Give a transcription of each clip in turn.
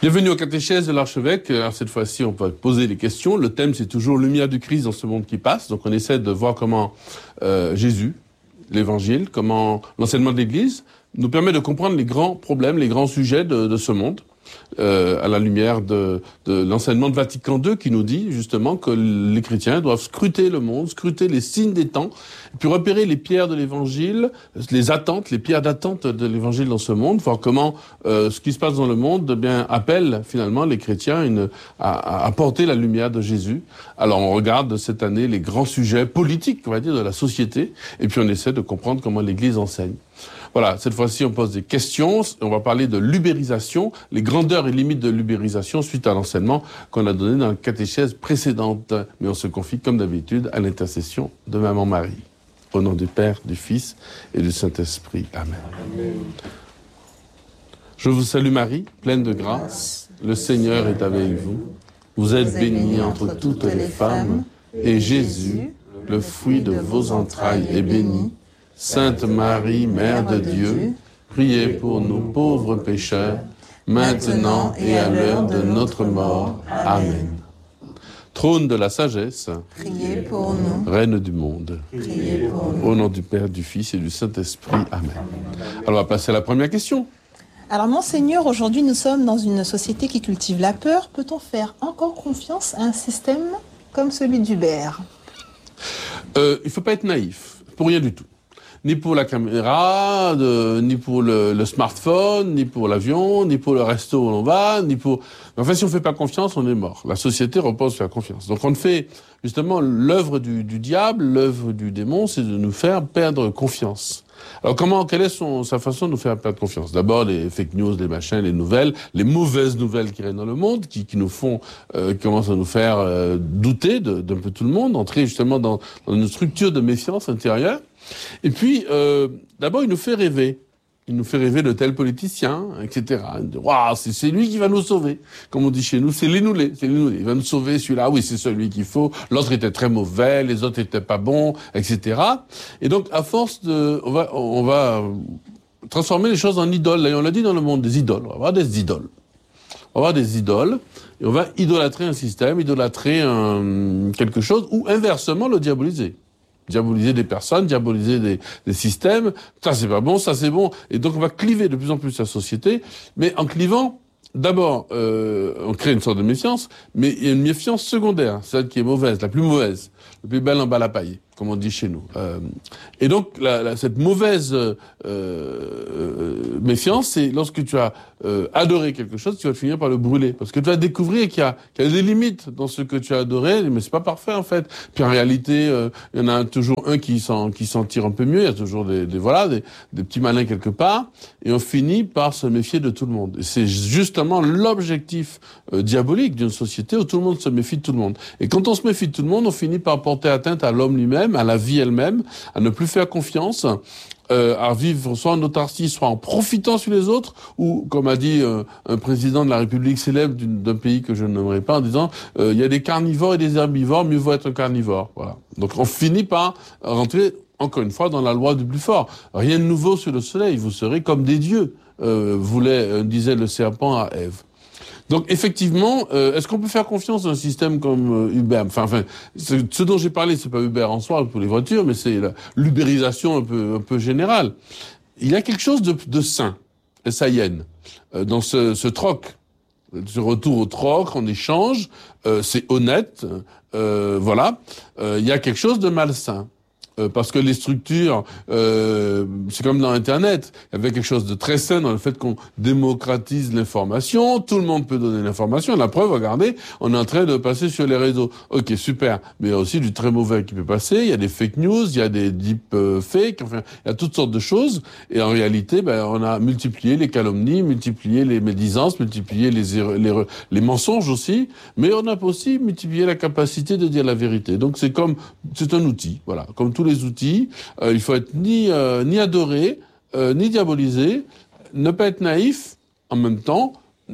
Bienvenue au catéchèse de l'archevêque. Alors, cette fois-ci, on va poser les questions. Le thème, c'est toujours lumière du Christ dans ce monde qui passe. Donc, on essaie de voir comment Jésus, l'évangile, comment l'enseignement de l'Église nous permet de comprendre les grands problèmes, les grands sujets de ce monde. À la lumière de l'enseignement de Vatican II qui nous dit justement que les chrétiens doivent scruter le monde, scruter les signes des temps, et puis repérer les pierres de l'évangile, les attentes, les pierres d'attente de l'évangile dans ce monde, voir comment ce qui se passe dans le monde appelle finalement les chrétiens à porter la lumière de Jésus. Alors on regarde cette année les grands sujets politiques, on va dire, de la société, et puis on essaie de comprendre comment l'Église enseigne. Voilà, cette fois-ci, on pose des questions. On va parler de l'ubérisation, les grandeurs et limites de l'ubérisation suite à l'enseignement qu'on a donné dans la catéchèse précédente. Mais on se confie, comme d'habitude, à l'intercession de Maman Marie. Au nom du Père, du Fils et du Saint-Esprit. Amen. Amen. Je vous salue Marie, pleine de grâce. Le Seigneur est avec vous. Vous êtes bénie entre toutes les femmes. Et Jésus, le fruit de vos entrailles, est béni. Sainte Marie, Mère de Dieu, priez pour nous pauvres pécheurs, maintenant et à l'heure de notre mort. Amen. Trône de la sagesse, priez pour nous. Reine du monde, priez pour nous. Au nom du Père, du Fils et du Saint-Esprit. Amen. Alors on va passer à la première question. Alors Monseigneur, aujourd'hui nous sommes dans une société qui cultive la peur. Peut-on faire encore confiance à un système comme celui d'Uber ? Il ne faut pas être naïf, pour rien du tout. Ni pour la caméra, ni pour le smartphone, ni pour l'avion, ni pour le resto où l'on va, ni pour... Enfin, si on ne fait pas confiance, on est mort. La société repose sur la confiance. Donc on fait, justement, l'œuvre du diable, l'œuvre du démon, c'est de nous faire perdre confiance. Alors quelle est sa façon de nous faire perdre confiance ? D'abord, les fake news, les machins, les nouvelles, les mauvaises nouvelles qui règnent dans le monde, qui nous font, qui commencent à nous faire douter d'un peu tout le monde, entrer justement dans une structure de méfiance intérieure. Et puis, d'abord, il nous fait rêver. Il nous fait rêver de tel politicien, etc. Waouh, c'est lui qui va nous sauver. Comme on dit chez nous, c'est l'inoulé. Il va nous sauver, celui-là. Oui, c'est celui qu'il faut. L'autre était très mauvais, les autres étaient pas bons, etc. Et donc, à force on va transformer les choses en idoles. Là, on l'a dit dans le monde des idoles. On va avoir des idoles. Et on va idolâtrer un système, idolâtrer quelque chose, ou inversement le diaboliser. Diaboliser des personnes, diaboliser des systèmes, ça c'est pas bon, ça c'est bon. Et donc on va cliver de plus en plus la société, mais en clivant, d'abord, on crée une sorte de méfiance, mais il y a une méfiance secondaire, celle qui est mauvaise, la plus mauvaise, la plus belle en bas la paille, comme on dit chez nous. Et donc cette mauvaise méfiance, c'est lorsque tu as adoré quelque chose, tu vas finir par le brûler, parce que tu vas découvrir qu'il y a des limites dans ce que tu as adoré, mais c'est pas parfait en fait. Puis en réalité, il y en a toujours un qui s'en tire un peu mieux. Il y a toujours des petits malins quelque part, et on finit par se méfier de tout le monde. Et c'est justement l'objectif diabolique d'une société où tout le monde se méfie de tout le monde. Et quand on se méfie de tout le monde, on finit par porter atteinte à l'homme lui-même, à la vie elle-même, à ne plus faire confiance, à vivre soit en autarcie, soit en profitant sur les autres, ou, comme a dit un président de la République célèbre d'un pays que je ne nommerai pas, en disant il y a des carnivores et des herbivores, mieux vaut être un carnivore. Voilà. Donc on finit par rentrer, encore une fois, dans la loi du plus fort. Rien de nouveau sur le soleil, vous serez comme des dieux, disait le serpent à Ève. Donc effectivement, est-ce qu'on peut faire confiance à un système comme Uber ? Enfin, ce dont j'ai parlé, c'est pas Uber en soi pour les voitures, mais c'est l'ubérisation un peu générale. Il y a quelque chose de sain, S-A-I-N, dans ce troc, ce retour au troc, en échange, c'est honnête, voilà. Il y a quelque chose de malsain. Parce que les structures, c'est comme dans Internet, il y avait quelque chose de très sain dans le fait qu'on démocratise l'information, tout le monde peut donner l'information, la preuve, regardez, on est en train de passer sur les réseaux. Ok, super, mais il y a aussi du très mauvais qui peut passer, il y a des fake news, il y a des deep fakes, enfin, il y a toutes sortes de choses, et en réalité, on a multiplié les calomnies, multiplié les médisances, multiplié les mensonges aussi, mais on a aussi multiplié la capacité de dire la vérité. Donc c'est un outil, voilà, comme tous les outils, il faut être ni adoré, ni diabolisé, ne pas être naïf, en même temps,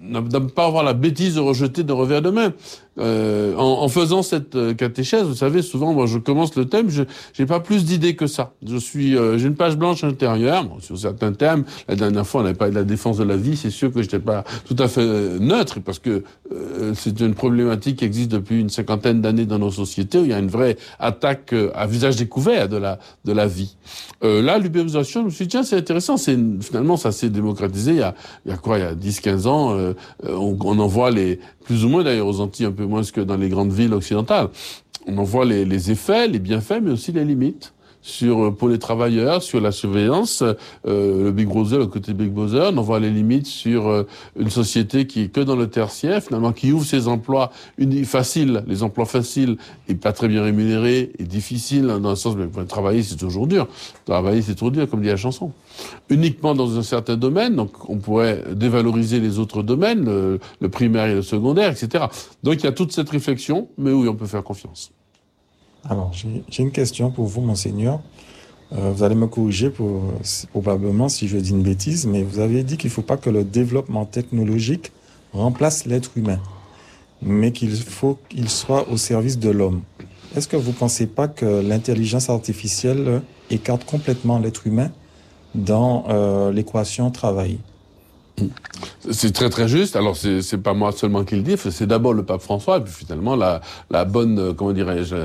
ne pas avoir la bêtise de rejeter d'un revers de main. En faisant cette catéchèse, vous savez, souvent, moi, je commence le thème, j'ai pas plus d'idées que ça. J'ai une page blanche intérieure, bon, sur certains thèmes. La dernière fois, on avait parlé de la défense de la vie. C'est sûr que j'étais pas tout à fait neutre, parce que c'est une problématique qui existe depuis une 50aine d'années dans nos sociétés, où il y a une vraie attaque à visage découvert de la vie. Là, l'ubérisation, je me suis dit, tiens, c'est intéressant. Finalement, ça s'est démocratisé il y a 10-15 ans. On en voit plus ou moins d'ailleurs aux Antilles, un peu moins que dans les grandes villes occidentales. On en voit les effets, les bienfaits, mais aussi les limites pour les travailleurs, sur la surveillance, le Big Brother, le côté Big Brother. On en voit les limites sur une société qui est que dans le tertiaire, finalement, qui ouvre ses emplois faciles, les emplois faciles et pas très bien rémunérés et difficiles, dans le sens, mais travailler, c'est toujours dur. Travailler, c'est trop dur, comme dit la chanson. Uniquement dans un certain domaine, donc on pourrait dévaloriser les autres domaines, le primaire et le secondaire, etc. Donc il y a toute cette réflexion, mais oui, on peut faire confiance. Alors, j'ai une question pour vous, monseigneur. Vous allez me corriger probablement si je dis une bêtise, mais vous avez dit qu'il ne faut pas que le développement technologique remplace l'être humain, mais qu'il faut qu'il soit au service de l'homme. Est-ce que vous ne pensez pas que l'intelligence artificielle écarte complètement l'être humain dans l'équation travail? C'est très très juste. Alors c'est pas moi seulement qui le dis, c'est d'abord le pape François, et puis finalement la bonne, comment dirais-je,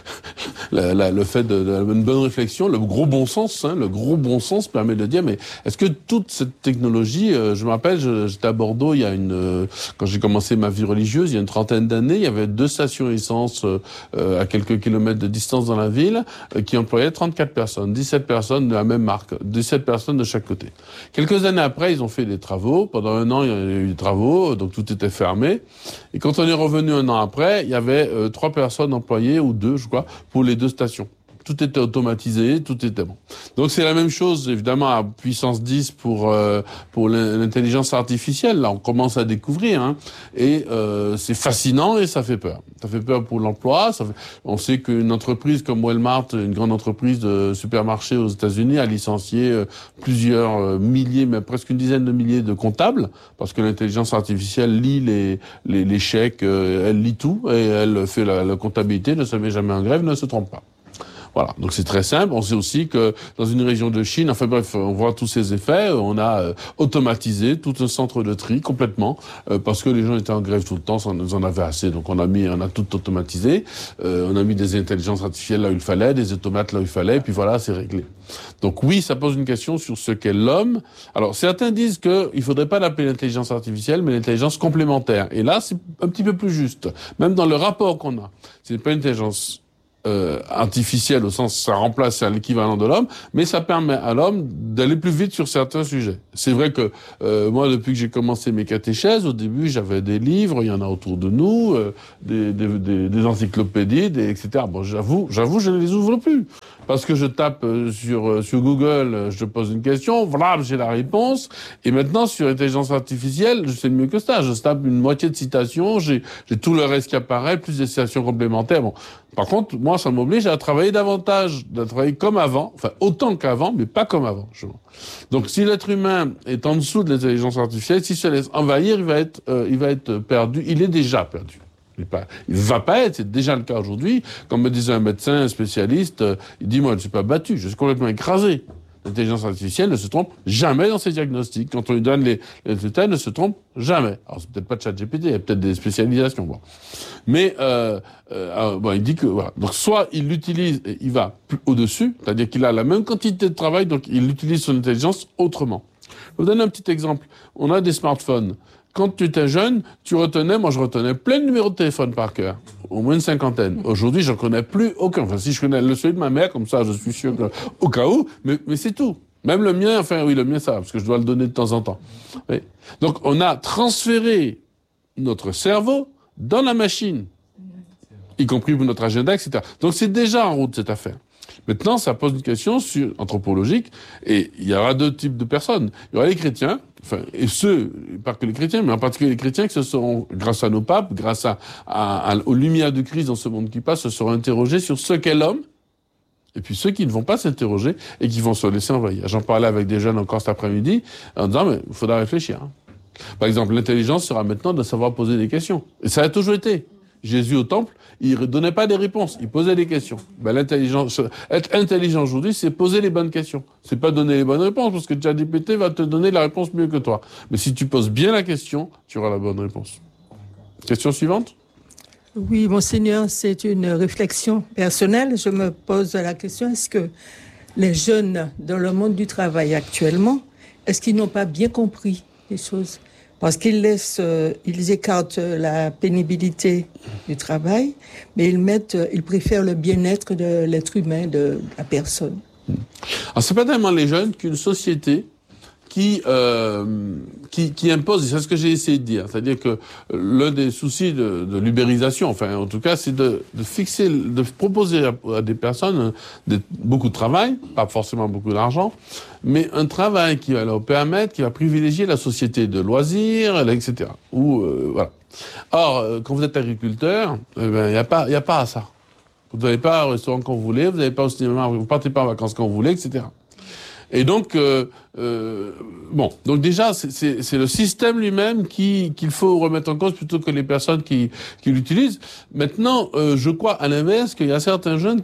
le fait une bonne réflexion, le gros bon sens permet de dire, mais est-ce que toute cette technologie, je me rappelle, j'étais à Bordeaux quand j'ai commencé ma vie religieuse, il y a une 30aine d'années, il y avait 2 stations essence à quelques kilomètres de distance dans la ville qui employaient 34 personnes, 17 personnes de la même marque, 17 personnes de chaque côté. Quelques années après, ils ont fait des travaux. Pendant 1 an, il y a eu des travaux, donc tout était fermé. Et quand on est revenu 1 an après, il y avait 3 personnes employées, ou 2, je crois, pour les 2 stations. Tout était automatisé, tout était bon. Donc c'est la même chose, évidemment, à puissance 10 pour l'intelligence artificielle. Là, on commence à découvrir, hein. Et c'est fascinant et ça fait peur. Ça fait peur pour l'emploi. On sait qu'une entreprise comme Walmart, une grande entreprise de supermarché aux États-Unis, a licencié plusieurs milliers, mais presque une dizaine de milliers de comptables, parce que l'intelligence artificielle lit les chèques, elle lit tout et elle fait la comptabilité, ne se met jamais en grève, ne se trompe pas. Voilà, donc c'est très simple. On sait aussi que dans une région de Chine, enfin bref, on voit tous ces effets. On a automatisé tout un centre de tri complètement parce que les gens étaient en grève tout le temps, on en avait assez. Donc on a tout automatisé. On a mis des intelligences artificielles là où il fallait, des automates là où il fallait, et puis voilà, c'est réglé. Donc oui, ça pose une question sur ce qu'est l'homme. Alors certains disent qu'il faudrait pas l'appeler l'intelligence artificielle, mais l'intelligence complémentaire. Et là, c'est un petit peu plus juste. Même dans le rapport qu'on a, c'est pas une intelligence artificielle au sens ça remplace l'équivalent de l'homme, mais ça permet à l'homme d'aller plus vite sur certains sujets. C'est vrai que moi, depuis que j'ai commencé mes catéchèses, au début j'avais des livres, il y en a autour de nous, des encyclopédies, etc. Bon, j'avoue, je ne les ouvre plus parce que je tape sur Google, je pose une question, voilà, j'ai la réponse, et maintenant sur l'intelligence artificielle, je sais mieux que ça. Je tape une moitié de citations, j'ai tout le reste qui apparaît, plus des citations complémentaires. Bon. Par contre, moi, ça m'oblige à travailler davantage, à travailler comme avant, enfin autant qu'avant, mais pas comme avant. Donc, si l'être humain est en dessous de l'intelligence artificielle, s'il se laisse envahir, il va être perdu. Il est déjà perdu. Il va pas être, c'est déjà le cas aujourd'hui. Comme me disait un médecin spécialiste, il dit, moi, je ne suis pas battu, je suis complètement écrasé. L'intelligence artificielle ne se trompe jamais dans ses diagnostics. Quand on lui donne les résultats, elle ne se trompe jamais. Alors, c'est peut-être pas de ChatGPT, il y a peut-être des spécialisations. Bon. Mais, il dit que, voilà. Donc, soit il l'utilise et il va plus au-dessus, c'est-à-dire qu'il a la même quantité de travail, donc il utilise son intelligence autrement. Je vais vous donner un petit exemple. On a des smartphones. Quand tu étais jeune, je retenais plein de numéros de téléphone par cœur. Au moins une 50aine. Aujourd'hui, j'en connais plus aucun. Enfin, si je connais celui de ma mère, comme ça, je suis sûr que, au cas où, mais c'est tout. Même le mien, le mien, ça va, parce que je dois le donner de temps en temps. Oui. Donc, on a transféré notre cerveau dans la machine. Y compris pour notre agenda, etc. Donc, c'est déjà en route, cette affaire. Maintenant, ça pose une question anthropologique, et il y aura 2 types de personnes. Il y aura les chrétiens, et ceux, pas que les chrétiens, mais en particulier les chrétiens qui se seront, grâce à nos papes, grâce aux lumières du Christ dans ce monde qui passe, se seront interrogés sur ce qu'est l'homme, et puis ceux qui ne vont pas s'interroger et qui vont se laisser envahir. J'en parlais avec des jeunes encore cet après-midi, en disant, mais il faudra réfléchir. Hein. Par exemple, l'intelligence sera maintenant de savoir poser des questions. Et ça a toujours été. Jésus au temple, il ne donnait pas des réponses, il posait des questions. L'intelligence, être intelligent aujourd'hui, c'est poser les bonnes questions. C'est pas donner les bonnes réponses, parce que ChatGPT va te donner la réponse mieux que toi. Mais si tu poses bien la question, tu auras la bonne réponse. Question suivante? Oui, Monseigneur, c'est une réflexion personnelle. Je me pose la question, est-ce que les jeunes dans le monde du travail actuellement, est-ce qu'ils n'ont pas bien compris les choses? Parce qu'ils écartent la pénibilité du travail, mais ils préfèrent le bien-être de l'être humain, de la personne. Alors, c'est pas tellement les jeunes qu'une société qui impose, et c'est ce que j'ai essayé de dire, c'est-à-dire que l'un des soucis de l'ubérisation, enfin, en tout cas, c'est de proposer à des personnes beaucoup de travail, pas forcément beaucoup d'argent, mais un travail qui va leur permettre, qui va privilégier la société de loisirs, etc. Voilà. Or, quand vous êtes agriculteur, il y a pas à ça. Vous n'allez pas au restaurant quand vous voulez, vous n'allez pas au cinéma, vous partez pas en vacances quand vous voulez, etc. Et donc, donc déjà, c'est le système lui-même qu'il faut remettre en cause plutôt que les personnes qui l'utilisent. Maintenant, je crois à l'inverse qu'il y a certains jeunes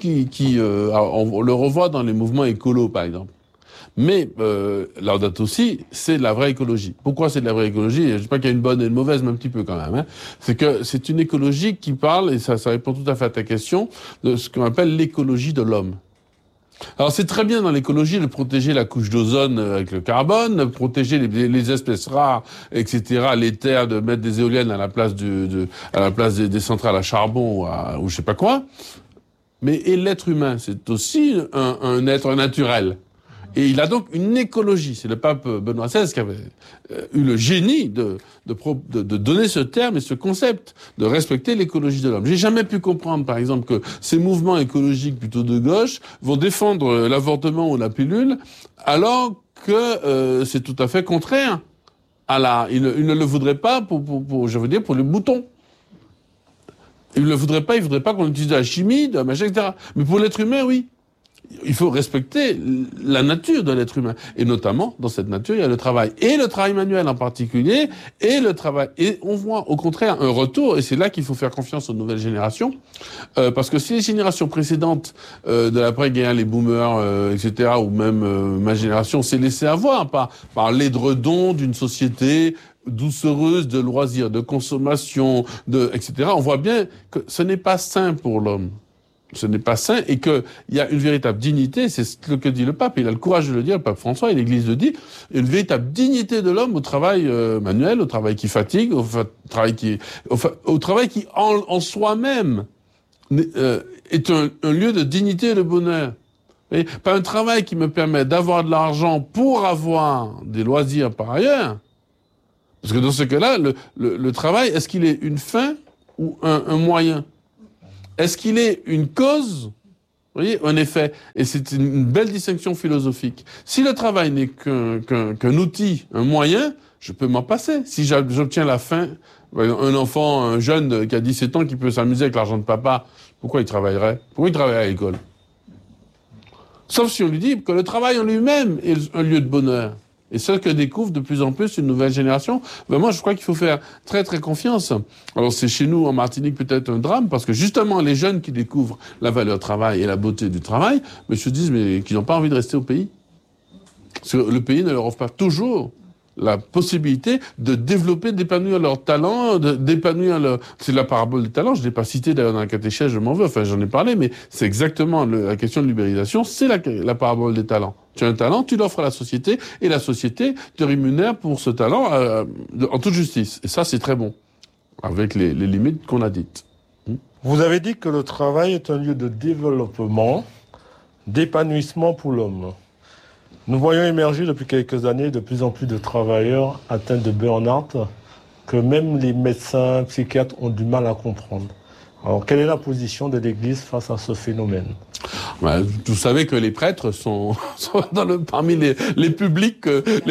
on le revoit dans les mouvements écolos, par exemple. Mais Laudato Si, c'est de la vraie écologie. Pourquoi c'est de la vraie écologie? Je ne dis pas qu'il y a une bonne et une mauvaise, mais un petit peu quand même. C'est que c'est une écologie qui parle, et ça répond tout à fait à ta question, de ce qu'on appelle l'écologie de l'homme. Alors c'est très bien dans l'écologie de protéger la couche d'ozone avec le carbone, de protéger les espèces rares, etc., les terres, de mettre des éoliennes à la place des centrales à charbon ou je sais pas quoi. Mais et l'être humain, c'est aussi un être naturel. Et il a donc une écologie. C'est le pape Benoît XVI qui avait eu le génie de donner ce terme et ce concept, de respecter l'écologie de l'homme. J'ai jamais pu comprendre, par exemple, que ces mouvements écologiques plutôt de gauche vont défendre l'avortement ou la pilule, alors que c'est tout à fait contraire ils ne le voudraient pas pour le bouton. Ils ne le voudraient pas, ils voudraient pas qu'on utilise de la chimie, de la machin, etc. Mais pour l'être humain, oui. Il faut respecter la nature de l'être humain. Et notamment, dans cette nature, il y a le travail. Et le travail manuel en particulier, et le travail. Et on voit, au contraire, un retour, et c'est là qu'il faut faire confiance aux nouvelles générations, parce que si les générations précédentes, de l'après-guerre, les boomers, etc., ou même ma génération, s'est laissée avoir par l'édredon d'une société doucereuse de loisirs, de consommation, etc., on voit bien que ce n'est pas sain pour l'homme. Ce n'est pas sain et qu'il y a une véritable dignité, c'est ce que dit le pape, il a le courage de le dire, le pape François, et l'Église le dit, une véritable dignité de l'homme au travail manuel, au travail qui fatigue, au travail qui en soi-même est un lieu de dignité et de bonheur. Et pas un travail qui me permet d'avoir de l'argent pour avoir des loisirs par ailleurs. Parce que dans ce cas-là, le travail, est-ce qu'il est une fin ou un moyen? Est-ce qu'il est une cause, vous voyez, un effet? Et c'est une belle distinction philosophique. Si le travail n'est qu'un outil, un moyen, je peux m'en passer. Si j'obtiens la fin, un enfant, un jeune qui a 17 ans qui peut s'amuser avec l'argent de papa, pourquoi il travaillerait? Pourquoi il travaillerait à l'école? Sauf si on lui dit que le travail en lui-même est un lieu de bonheur. Et ce que découvre de plus en plus une nouvelle génération, moi je crois qu'il faut faire très très confiance. Alors c'est chez nous en Martinique peut-être un drame, parce que justement les jeunes qui découvrent la valeur travail et la beauté du travail, mais se disent qu'ils n'ont pas envie de rester au pays. Parce que le pays ne leur offre pas toujours la possibilité de développer, d'épanouir leur talent, c'est la parabole des talents, je ne l'ai pas cité d'ailleurs dans la catéchèse, je m'en veux, enfin j'en ai parlé, mais c'est exactement la question de l'ubérisation, c'est la parabole des talents. Tu as un talent, tu l'offres à la société, et la société te rémunère pour ce talent en toute justice. Et ça, c'est très bon, avec les limites qu'on a dites. Vous avez dit que le travail est un lieu de développement, d'épanouissement pour l'homme. Nous voyons émerger depuis quelques années de plus en plus de travailleurs atteints de burn-out que même les médecins, psychiatres ont du mal à comprendre. Alors, quelle est la position de l'Église face à ce phénomène? Vous savez que les prêtres sont parmi les publics,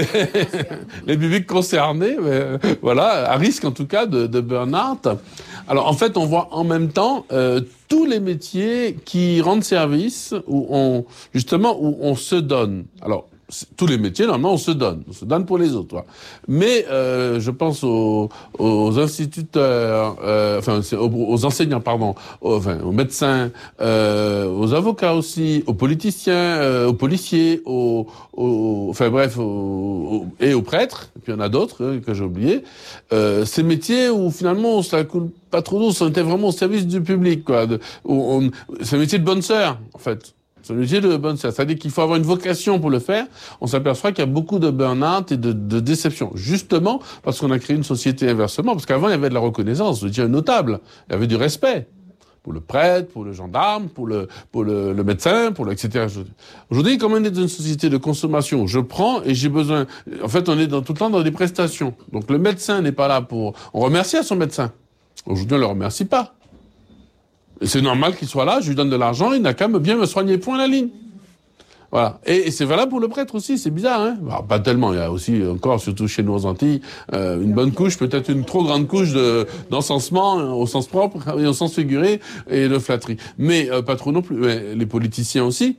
les publics concernés, à risque en tout cas de burn-out. Alors en fait, on voit en même temps tous les métiers qui rendent service, où on se donne. Alors tous les métiers, normalement, on se donne pour les autres. Quoi. Mais je pense aux instituteurs, aux enseignants, pardon, aux médecins, aux avocats aussi, aux politiciens, aux policiers, et aux prêtres. Et puis il y en a d'autres que j'ai oubliés. Ces métiers où finalement ça coule pas trop d'eau, on était vraiment au service du public. Quoi. C'est un métier de bonne sœur, en fait. C'est un métier de bonne sœur. C'est-à-dire qu'il faut avoir une vocation pour le faire. On s'aperçoit qu'il y a beaucoup de burn-out et de déception. Justement, parce qu'on a créé une société inversement. Parce qu'avant, il y avait de la reconnaissance, je veux dire, notable. Il y avait du respect. Pour le prêtre, pour le gendarme, pour le médecin, etc. Aujourd'hui, comme on est dans une société de consommation, je prends et j'ai besoin... En fait, on est tout le temps dans des prestations. Donc le médecin n'est pas là pour... On remercie à son médecin. Aujourd'hui, on ne le remercie pas. Et c'est normal qu'il soit là, je lui donne de l'argent, il n'a qu'à bien me soigner, point à la ligne. Voilà. Et c'est valable pour le prêtre aussi, c'est bizarre, hein. Alors, pas tellement, il y a aussi encore, surtout chez nous aux Antilles, une bonne couche, peut-être une trop grande couche d'encensement, au sens propre et au sens figuré, et de flatterie. Mais pas trop non plus. Mais les politiciens aussi.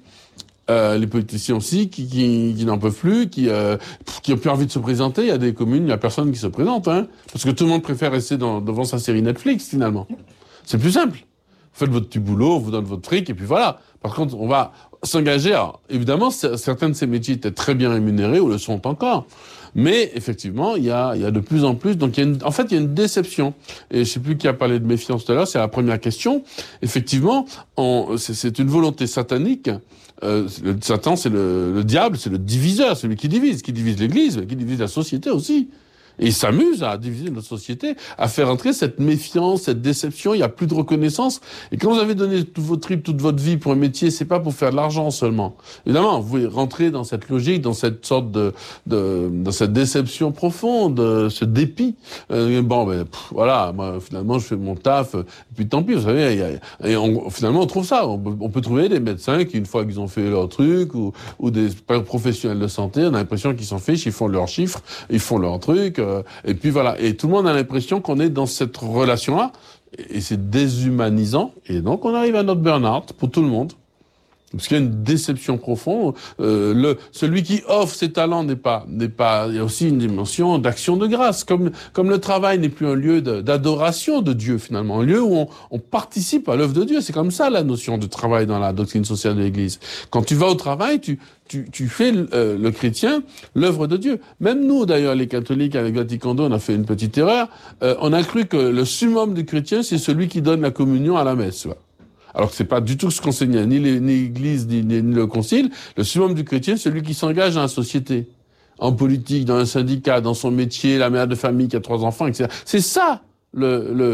Qui n'en peuvent plus, qui ont plus envie de se présenter. Il y a des communes, il y a personne qui se présente, hein. Parce que tout le monde préfère rester devant sa série Netflix, finalement. C'est plus simple. Vous faites votre petit boulot, on vous donne votre fric, et puis voilà. Par contre, on va s'engager. Alors, évidemment, certains de ces métiers étaient très bien rémunérés, ou le sont encore. Mais, effectivement, il y a de plus en plus. Donc, il y a une déception. Et je sais plus qui a parlé de méfiance tout à l'heure, c'est la première question. Effectivement, c'est une volonté satanique. Satan, c'est le diable, c'est le diviseur, celui qui divise l'Église, mais qui divise la société aussi. Et il s'amuse à diviser notre société, à faire entrer cette méfiance, cette déception, il n'y a plus de reconnaissance. Et quand vous avez donné toutes vos tripes, toute votre vie pour un métier, c'est pas pour faire de l'argent seulement. Évidemment, vous pouvez rentrer dans cette logique, dans cette sorte dans cette déception profonde, ce dépit. Voilà, moi, finalement, je fais mon taf, et puis tant pis, vous savez, finalement, on trouve ça. On peut trouver des médecins qui, une fois qu'ils ont fait leur truc, ou des professionnels de santé, on a l'impression qu'ils s'en fichent, ils font leurs chiffres, ils font leur truc, et puis voilà. Et tout le monde a l'impression qu'on est dans cette relation-là, et c'est déshumanisant, et donc on arrive à notre burn-out pour tout le monde. Parce qu'il y a une déception profonde. Celui qui offre ses talents n'est pas. Il y a aussi une dimension d'action de grâce. Comme le travail n'est plus un lieu d'adoration de Dieu finalement, un lieu où on participe à l'œuvre de Dieu. C'est comme ça la notion de travail dans la doctrine sociale de l'Église. Quand tu vas au travail, tu fais le chrétien l'œuvre de Dieu. Même nous d'ailleurs, les catholiques avec Vatican II, on a fait une petite erreur. On a cru que le summum du chrétien, c'est celui qui donne la communion à la messe. Alors que c'est pas du tout ce qu'enseignait ni l'Église ni le Concile. Le summum du chrétien, c'est celui qui s'engage dans la société, en politique, dans un syndicat, dans son métier, la mère de famille qui a 3 enfants, etc. C'est ça où il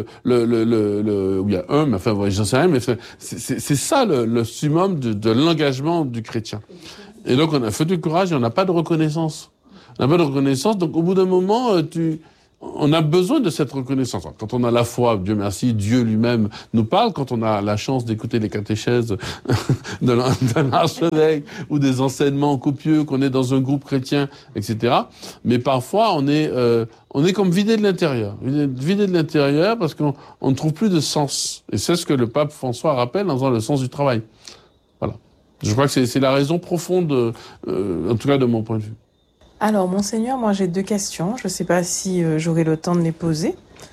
y a un, mais enfin, j'en sais rien, mais c'est ça le summum de l'engagement du chrétien. Et donc on a fait du courage et on n'a pas de reconnaissance. On n'a pas de reconnaissance, donc au bout d'un moment, on a besoin de cette reconnaissance. Quand on a la foi, Dieu merci, Dieu lui-même nous parle. Quand on a la chance d'écouter les catéchèses d'un archevêque ou des enseignements copieux, qu'on est dans un groupe chrétien, etc. Mais parfois, on est comme vidé de l'intérieur. Vidé de l'intérieur parce qu'on ne trouve plus de sens. Et c'est ce que le pape François rappelle en disant le sens du travail. Voilà. Je crois que c'est la raison profonde, en tout cas de mon point de vue. Alors, Monseigneur, moi j'ai 2 questions. Je ne sais pas si j'aurai le temps de les poser.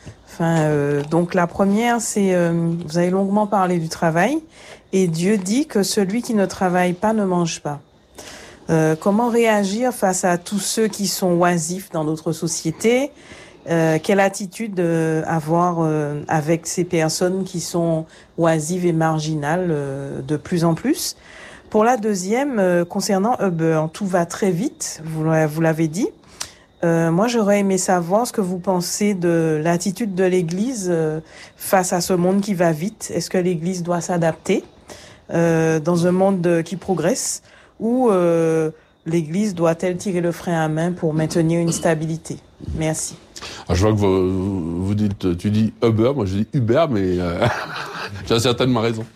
Donc la première, c'est, vous avez longuement parlé du travail, et Dieu dit que celui qui ne travaille pas ne mange pas. Comment réagir face à tous ceux qui sont oisifs dans notre société? Quelle attitude avoir avec ces personnes qui sont oisives et marginales de plus en plus? Pour la deuxième, concernant Uber, tout va très vite, vous l'avez dit. Moi, j'aurais aimé savoir ce que vous pensez de l'attitude de l'Église face à ce monde qui va vite. Est-ce que l'Église doit s'adapter dans un monde qui progresse, ou l'Église doit-elle tirer le frein à main pour maintenir une stabilité? Merci. Alors, je vois que tu dis Uber, moi je dis Uber, mais tu as certainement raison.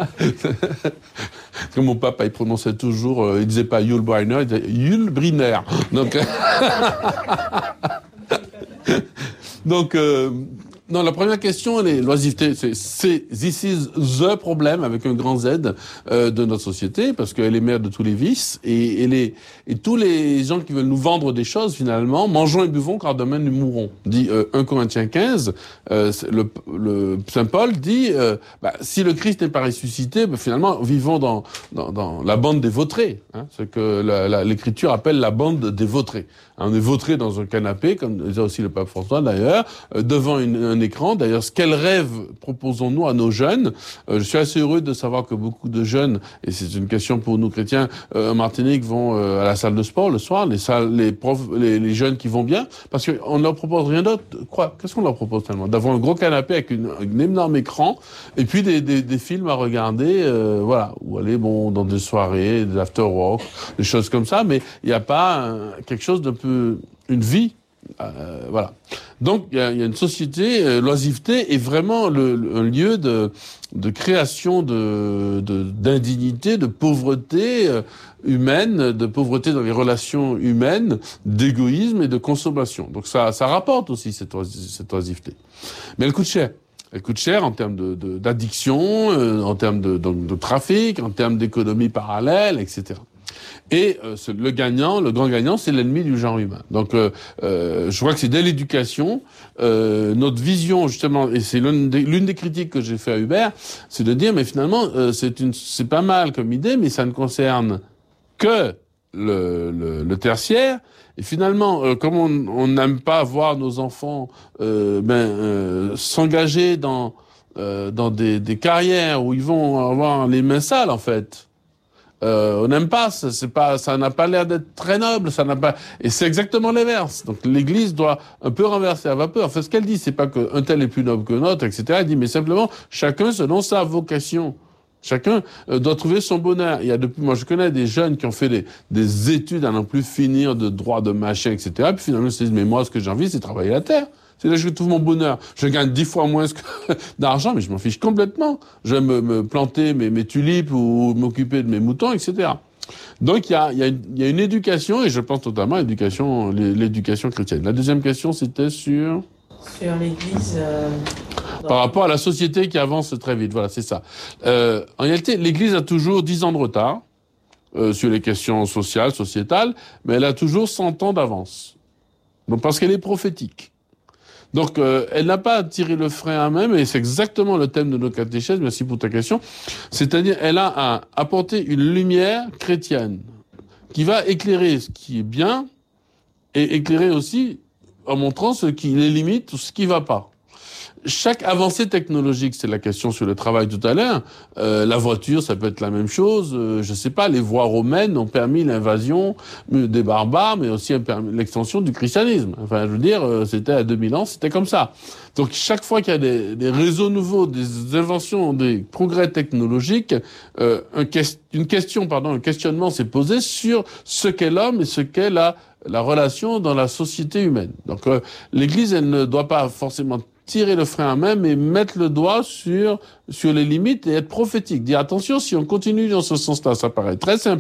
Parce que mon papa, il prononçait toujours, il disait pas Yul Brynner, il disait Yul Brynner. Donc, Non, la première question, les l'oisiveté, this is the problème avec un grand Z de notre société, parce qu'elle est mère de tous les vices, et tous les gens qui veulent nous vendre des choses, finalement, mangeons et buvons car demain nous mourrons. Dit 1 Corinthiens 15, le Saint Paul dit, si le Christ n'est pas ressuscité, finalement, vivons dans la bande des vautrés, hein, ce que l'Écriture appelle la bande des vautrés. On est vautré dans un canapé, comme disait aussi le pape François d'ailleurs, devant un écran. D'ailleurs, quel rêve proposons-nous à nos jeunes? Je suis assez heureux de savoir que beaucoup de jeunes, et c'est une question pour nous chrétiens, en Martinique vont à la salle de sport le soir, les jeunes qui vont bien, parce qu'on ne leur propose rien d'autre. Qu'est-ce qu'on leur propose tellement? D'avoir un gros canapé avec un énorme écran, et puis des films à regarder, voilà, ou aller dans des soirées, des after-work, des choses comme ça, mais il n'y a pas quelque chose de peu une vie, voilà. Donc il y a une société, l'oisiveté est vraiment un lieu de création d'indignité, de pauvreté humaine, de pauvreté dans les relations humaines, d'égoïsme et de consommation. Donc ça rapporte aussi cette oisiveté. Mais elle coûte cher. Elle coûte cher en termes d'addiction, en termes de trafic, en termes d'économie parallèle, etc. Et le grand gagnant, c'est l'ennemi du genre humain. Donc, je crois que c'est dès l'éducation, notre vision justement, et c'est l'une des critiques que j'ai fait à Hubert, c'est de dire, mais finalement, c'est pas mal comme idée, mais ça ne concerne que le tertiaire. Et finalement, comme on n'aime pas voir nos enfants s'engager dans des carrières où ils vont avoir les mains sales, en fait. On n'aime pas, ça n'a pas l'air d'être très noble, et c'est exactement l'inverse. Donc l'Église doit un peu renverser la vapeur. En fait, ce qu'elle dit, c'est pas qu'un tel est plus noble que l'autre, etc. Elle dit, mais simplement, chacun selon sa vocation. Chacun doit trouver son bonheur. Moi, je connais des jeunes qui ont fait des études à n'en plus finir de droit, de machin, etc. Puis finalement, ils se disent, mais moi, ce que j'ai envie, c'est travailler la terre. C'est là que je trouve mon bonheur. Je gagne 10 fois moins d'argent, mais je m'en fiche complètement. Je vais me planter mes tulipes ou m'occuper de mes moutons, etc. Donc, il y a une éducation, et je pense totalement à l'éducation chrétienne. La deuxième question, c'était sur l'Église. Par rapport à la société qui avance très vite. Voilà, c'est ça. En réalité, l'Église a toujours 10 ans de retard sur les questions sociales, sociétales, mais elle a toujours 100 ans d'avance. Donc, parce qu'elle est prophétique. Donc, elle n'a pas tiré le frein à même, et c'est exactement le thème de nos catéchèses, merci pour ta question. C'est-à-dire, elle a à apporter une lumière chrétienne qui va éclairer ce qui est bien et éclairer aussi en montrant les limites ou ce qui va pas. Chaque avancée technologique, c'est la question sur le travail tout à l'heure, la voiture, ça peut être la même chose, je sais pas, les voies romaines ont permis l'invasion des barbares, mais aussi l'extension du christianisme. Enfin, je veux dire, c'était à 2000 ans, c'était comme ça. Donc, chaque fois qu'il y a des réseaux nouveaux, des inventions, des progrès technologiques, un questionnement s'est posé sur ce qu'est l'homme et ce qu'est la relation dans la société humaine. Donc, l'Église, elle ne doit pas forcément tirer le frein à main, mais mettre le doigt sur les limites et être prophétique. Dire attention, si on continue dans ce sens-là, ça paraît très simple.